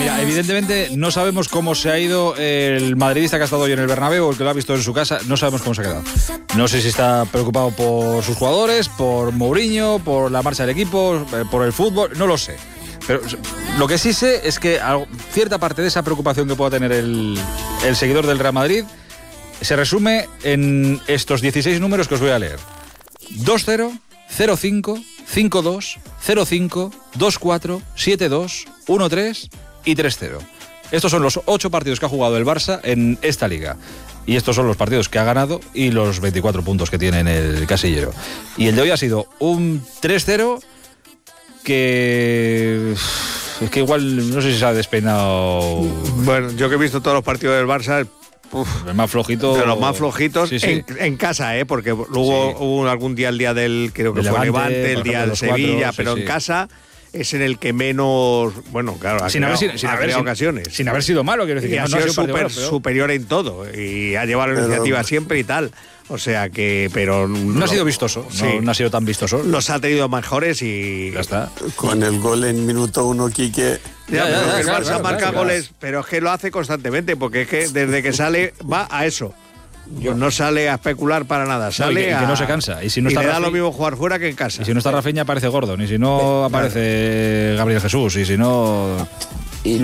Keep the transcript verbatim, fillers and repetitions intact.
Mira, evidentemente no sabemos cómo se ha ido el madridista que ha estado hoy en el Bernabéu o el que lo ha visto en su casa. No sabemos cómo se ha quedado. No sé si está preocupado por sus jugadores, por Mourinho, por la marcha del equipo, por el fútbol. No lo sé. Pero lo que sí sé es que cierta parte de esa preocupación que pueda tener el, el seguidor del Real Madrid se resume en estos dieciséis números que os voy a leer. dos cero, cero cinco, cinco dos, cero cinco, dos cuatro, siete dos, uno tres y tres cero. Estos son los ocho partidos que ha jugado el Barça en esta liga. Y estos son los partidos que ha ganado y los veinticuatro puntos que tiene en el casillero. Y el de hoy ha sido un tres cero que... es que igual no sé si se ha despeinado... Bueno, yo que he visto todos los partidos del Barça... Uf, el más flojito. De los más flojitos sí, sí. En, en casa, ¿eh? Porque luego sí. hubo algún día, el día del, creo que de fue Levante, Levante, el día del Sevilla, cuatro, pero sí, en sí. casa es en el que menos, bueno, claro, ha sin creado, haber, sin, ha haber, ocasiones. Sin haber sido malo, quiero decir. Y que ha no, sido no super, malo, superior en todo y ha llevado la pero, iniciativa siempre y tal. O sea que, pero... No lo, ha sido vistoso, sí. no, no ha sido tan vistoso. Los ha tenido mejores y... Ya está. Con el gol en minuto uno, Quique... Ya, ya, ya, el claro, Barça claro, marca claro, goles, claro. pero es que lo hace constantemente, porque es que desde que sale va a eso. Pues no sale a especular para nada, sale no, y que, a... y que no se cansa. Y, si no y está le da Rafi, lo mismo jugar fuera que en casa. Y si no está Rafinha aparece Gordon, y si no aparece Gabriel Jesús, y si no...